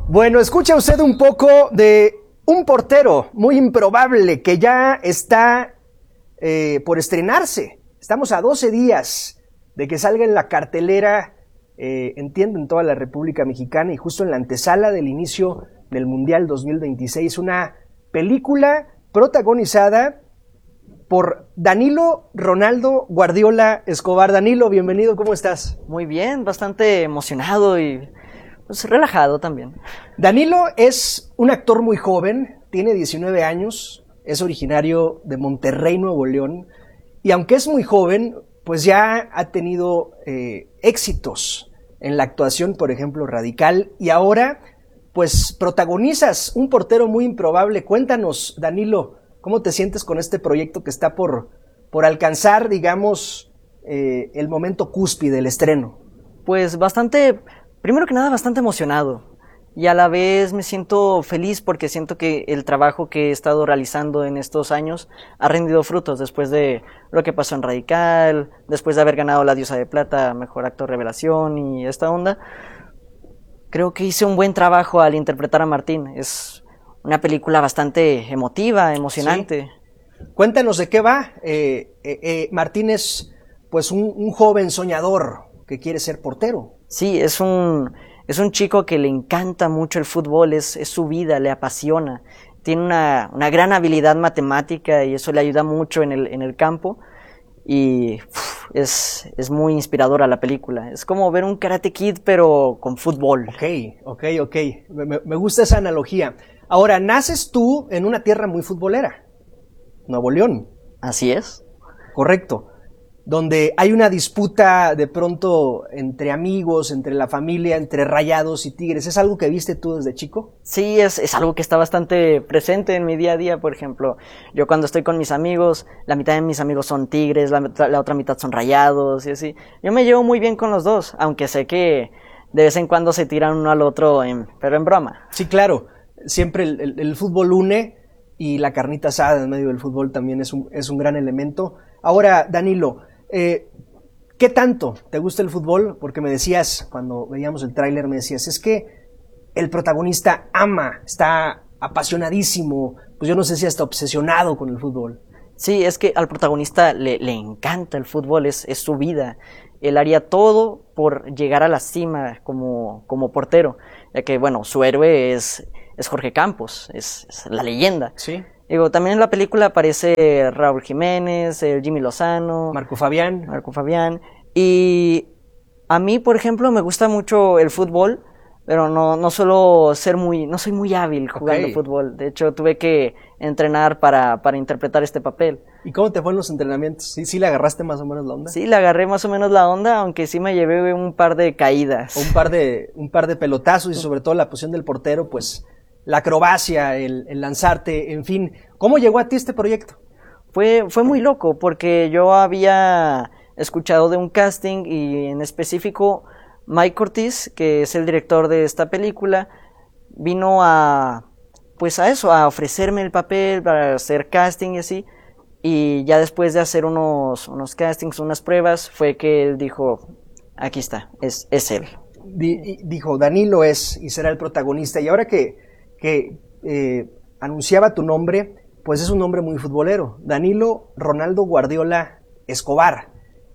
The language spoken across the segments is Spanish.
Bueno, escucha usted un poco de un portero muy improbable que ya está por estrenarse. Estamos a 12 días de que salga en la cartelera, entiendo, en toda la República Mexicana y justo en la antesala del inicio del Mundial 2026. Una película protagonizada por Danilo Ronaldo Guardiola Escobar. Danilo, bienvenido, ¿cómo estás? Muy bien, bastante emocionado y pues relajado también. Danilo es un actor muy joven, tiene 19 años, es originario de Monterrey, Nuevo León, y aunque es muy joven, pues ya ha tenido éxitos en la actuación, por ejemplo, Radical, y ahora pues protagonizas un portero muy improbable. Cuéntanos, Danilo, ¿cómo te sientes con este proyecto que está por alcanzar, digamos, el momento cúspide del estreno? Pues primero que nada bastante emocionado y a la vez me siento feliz porque siento que el trabajo que he estado realizando en estos años ha rendido frutos después de lo que pasó en Radical, después de haber ganado la Diosa de Plata, Mejor Actor Revelación y esta onda. Creo que hice un buen trabajo al interpretar a Martín. Es una película bastante emotiva, emocionante. Sí. Cuéntanos de qué va. Martín es pues un joven soñador que quiere ser portero. Sí, es un chico que le encanta mucho el fútbol, es su vida, le apasiona. Tiene una gran habilidad matemática y eso le ayuda mucho en el campo. Y es muy inspiradora la película. Es como ver un Karate Kid, pero con fútbol. Ok. Me gusta esa analogía. Ahora, naces tú en una tierra muy futbolera, Nuevo León. Así es. Correcto. Donde hay una disputa de pronto entre amigos, entre la familia, entre Rayados y Tigres. ¿Es algo que viste tú desde chico? Sí, es algo que está bastante presente en mi día a día. Por ejemplo, yo cuando estoy con mis amigos, la mitad de mis amigos son Tigres, la otra mitad son Rayados y así. Yo me llevo muy bien con los dos, aunque sé que de vez en cuando se tiran uno al otro, pero en broma. Sí, claro. Siempre el fútbol une y la carnita asada en medio del fútbol también es un gran elemento. Ahora, Danilo, ¿qué tanto te gusta el fútbol? Porque me decías, cuando veíamos el tráiler, me decías, es que el protagonista está apasionadísimo, pues yo no sé si hasta obsesionado con el fútbol. Sí, es que al protagonista le encanta el fútbol, es su vida. Él haría todo por llegar a la cima como portero, ya que, bueno, su héroe es Jorge Campos, es la leyenda. Sí. Digo, también en la película aparece Raúl Jiménez, Jimmy Lozano, Marco Fabián. Y a mí, por ejemplo, me gusta mucho el fútbol, pero no soy muy hábil jugando fútbol. De hecho, tuve que entrenar para interpretar este papel. ¿Y cómo te fueron los entrenamientos? ¿Sí le agarraste más o menos la onda? Sí, le agarré más o menos la onda, aunque sí me llevé un par de caídas. Un par de pelotazos y sobre todo la posición del portero, pues la acrobacia, el lanzarte, en fin. ¿Cómo llegó a ti este proyecto? Fue muy loco porque yo había escuchado de un casting y en específico Mike Ortiz, que es el director de esta película, vino a ofrecerme el papel para hacer casting y así. Y ya después de hacer unos castings, unas pruebas, fue que él dijo, aquí está, es él. Dijo, Danilo es y será el protagonista. Y ahora que anunciaba tu nombre, pues es un nombre muy futbolero, Danilo Ronaldo Guardiola Escobar.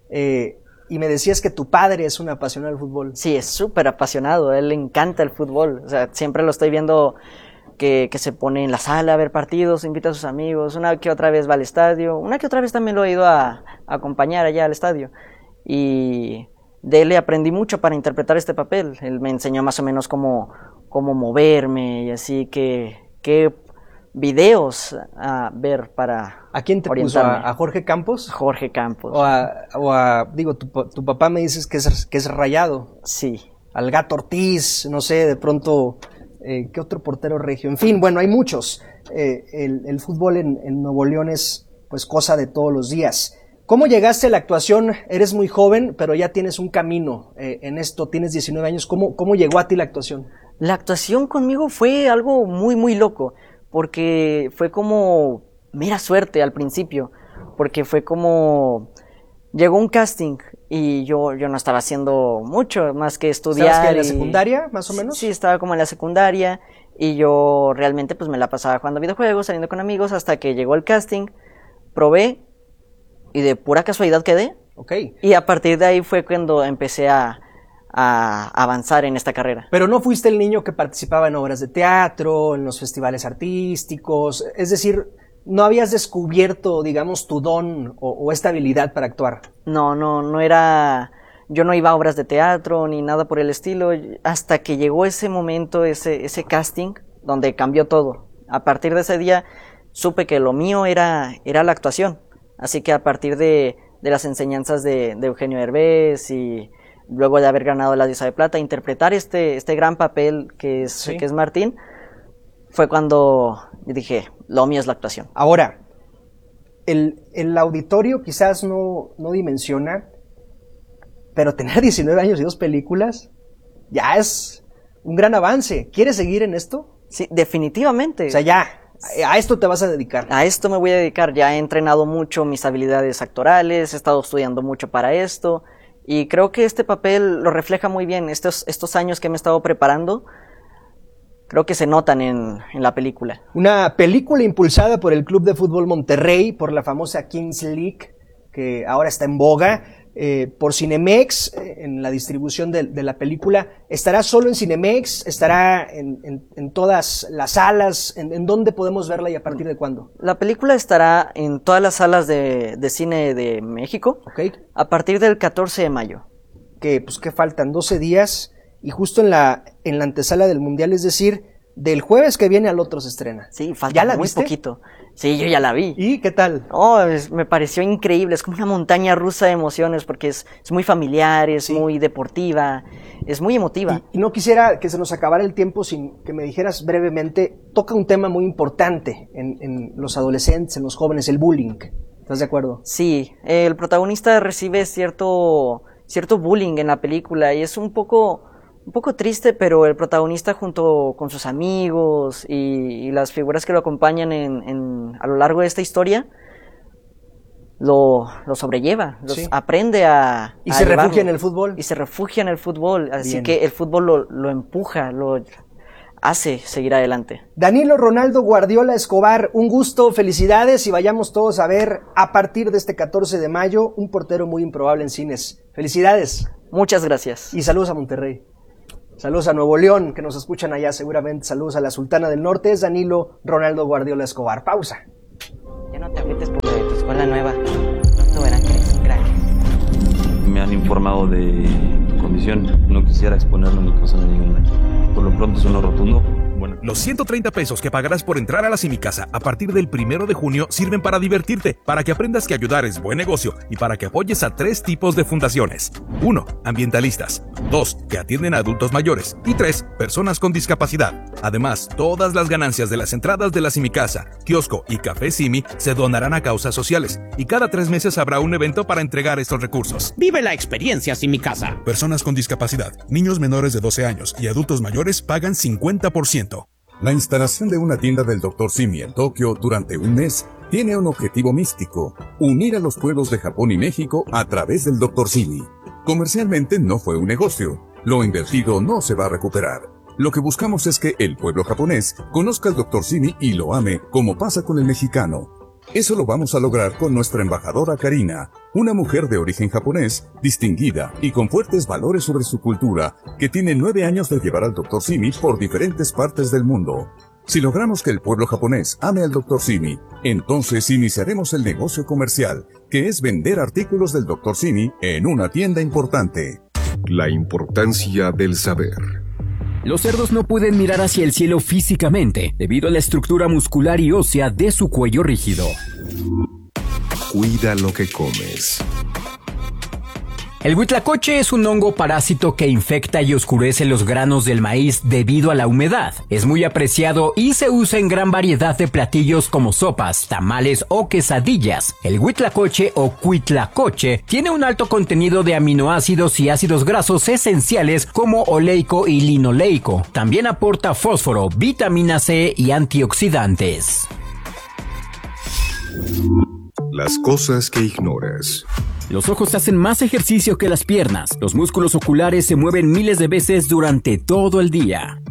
Y me decías que tu padre es un apasionado del fútbol. Sí, es súper apasionado, a él le encanta el fútbol. O sea, siempre lo estoy viendo que se pone en la sala a ver partidos, invita a sus amigos, una que otra vez va al estadio, una que otra vez también lo he ido a acompañar allá al estadio. Y de él le aprendí mucho para interpretar este papel. Él me enseñó más o menos cómo moverme y así qué videos a ver para ¿A quién te orientarme. puso? ¿A Jorge Campos? Jorge Campos. Digo, tu papá me dices que es Rayado. Sí. Al Gato Ortiz, no sé, de pronto, ¿qué otro portero regio? En fin, bueno, hay muchos. El fútbol en Nuevo León es pues cosa de todos los días. ¿Cómo llegaste a la actuación? Eres muy joven, pero ya tienes un camino en esto, tienes 19 años. ¿Cómo llegó a ti la actuación? La actuación conmigo fue algo muy, muy loco, porque fue como mera suerte al principio, porque fue como llegó un casting y yo no estaba haciendo mucho más que estudiar. ¿Estabas en la secundaria, más o menos? Sí, estaba como en la secundaria y yo realmente pues me la pasaba jugando videojuegos, saliendo con amigos, hasta que llegó el casting, probé y de pura casualidad quedé. Okay. Y a partir de ahí fue cuando empecé a avanzar en esta carrera. Pero no fuiste el niño que participaba en obras de teatro, en los festivales artísticos, es decir, no habías descubierto, digamos, tu don o esta habilidad para actuar. No era, yo no iba a obras de teatro ni nada por el estilo, hasta que llegó ese momento, ese casting, donde cambió todo. A partir de ese día supe que lo mío era la actuación, así que a partir de las enseñanzas de Eugenio Derbez y luego de haber ganado la Diosa de Plata, interpretar este gran papel que es Martín, fue cuando dije, lo mío es la actuación. Ahora, el auditorio quizás no dimensiona, pero tener 19 años y 2 películas ya es un gran avance. ¿Quieres seguir en esto? Sí, definitivamente. O sea, ya, a esto te vas a dedicar. A esto me voy a dedicar. Ya he entrenado mucho mis habilidades actorales, he estado estudiando mucho para esto, y creo que este papel lo refleja muy bien. Estos años que me he estado preparando, creo que se notan en la película. Una película impulsada por el Club de Fútbol Monterrey, por la famosa Kings League, que ahora está en boga, por Cinemex, en la distribución de la película. ¿Estará solo en Cinemex? ¿Estará en todas las salas? ¿En dónde podemos verla y a partir de cuándo? La película estará en todas las salas de cine de México, Okay. a partir del 14 de mayo. Que faltan 12 días y justo en la antesala del Mundial, es decir, del jueves que viene al otro se estrena. Sí, falta ¿Ya la muy viste? poquito. Sí, yo ya la vi. ¿Y qué tal? Me pareció increíble, es como una montaña rusa de emociones porque es muy familiar, es muy deportiva, es muy emotiva. Y no quisiera que se nos acabara el tiempo sin que me dijeras brevemente, toca un tema muy importante en los adolescentes, en los jóvenes, el bullying. ¿Estás de acuerdo? Sí, el protagonista recibe cierto bullying en la película y es un poco triste, pero el protagonista junto con sus amigos y las figuras que lo acompañan a lo largo de esta historia lo sobrelleva, aprende a y se refugia en el fútbol. Y se refugia en el fútbol, así Bien. que el fútbol lo empuja, lo hace seguir adelante. Danilo Ronaldo Guardiola Escobar, un gusto, felicidades y vayamos todos a ver a partir de este 14 de mayo un portero muy improbable en cines. Felicidades. Muchas gracias. Y saludos a Monterrey. Saludos a Nuevo León, que nos escuchan allá seguramente. Saludos a la Sultana del Norte. Es Danilo Ronaldo Guardiola Escobar. Pausa. Ya no te agüites por lo de tu escuela nueva. Pronto verán que eres un crack. Me han informado de tu condición. No quisiera exponerlo ni causarle ningún daño. Por lo pronto es uno rotundo. Bueno. Los 130 pesos que pagarás por entrar a la Simicasa a partir del 1 de junio sirven para divertirte, para que aprendas que ayudar es buen negocio y para que apoyes a 3 tipos de fundaciones. 1. Ambientalistas. 2. Que atienden a adultos mayores. Y 3. Personas con discapacidad. Además, todas las ganancias de las entradas de la Simicasa, kiosco y café Simi se donarán a causas sociales. Y cada 3 meses habrá un evento para entregar estos recursos. Vive la experiencia Simicasa. Personas con discapacidad, niños menores de 12 años y adultos mayores pagan 50%. La instalación de una tienda del Dr. Simi en Tokio durante un mes tiene un objetivo místico: unir a los pueblos de Japón y México a través del Dr. Simi. Comercialmente no fue un negocio. Lo invertido no se va a recuperar. Lo que buscamos es que el pueblo japonés conozca al Dr. Simi y lo ame, como pasa con el mexicano. Eso lo vamos a lograr con nuestra embajadora Karina, una mujer de origen japonés, distinguida y con fuertes valores sobre su cultura, que tiene 9 años de llevar al Dr. Simi por diferentes partes del mundo. Si logramos que el pueblo japonés ame al Dr. Simi, entonces iniciaremos el negocio comercial, que es vender artículos del Dr. Simi en una tienda importante. La importancia del saber. Los cerdos no pueden mirar hacia el cielo físicamente debido a la estructura muscular y ósea de su cuello rígido. Cuida lo que comes. El huitlacoche es un hongo parásito que infecta y oscurece los granos del maíz debido a la humedad. Es muy apreciado y se usa en gran variedad de platillos como sopas, tamales o quesadillas. El huitlacoche o cuitlacoche tiene un alto contenido de aminoácidos y ácidos grasos esenciales como oleico y linoleico. También aporta fósforo, vitamina C y antioxidantes. Las cosas que ignoras. Los ojos hacen más ejercicio que las piernas. Los músculos oculares se mueven miles de veces durante todo el día.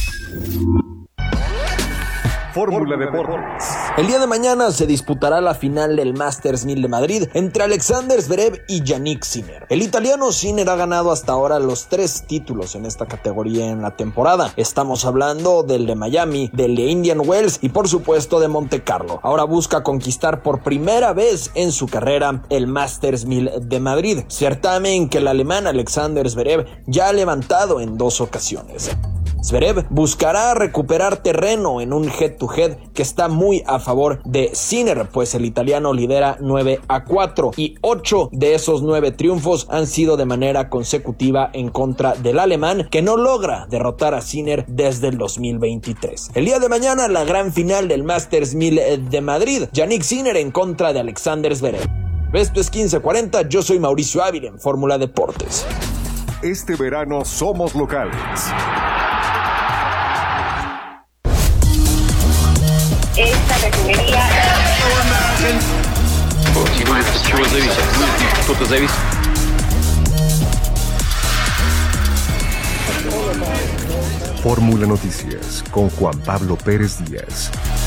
Fórmula Deportes. El día de mañana se disputará la final del Masters 1000 de Madrid entre Alexander Zverev y Jannik Sinner. El italiano Sinner ha ganado hasta ahora los 3 títulos en esta categoría en la temporada. Estamos hablando del de Miami, del de Indian Wells y por supuesto de Monte Carlo. Ahora busca conquistar por primera vez en su carrera el Masters 1000 de Madrid, certamen que el alemán Alexander Zverev ya ha levantado en 2 ocasiones. Zverev buscará recuperar terreno en un head-to-head que está muy a favor de Sinner, pues el italiano lidera 9-4 y 8 de esos 9 triunfos han sido de manera consecutiva en contra del alemán, que no logra derrotar a Sinner desde el 2023. El día de mañana la gran final del Masters 1000 de Madrid, Jannik Sinner en contra de Alexander Zverev. Esto es 1540, yo soy Mauricio Ávila en Fórmula Deportes. Este verano somos locales. Esta refinería. Fórmula Noticias con Juan Pablo Pérez Díaz.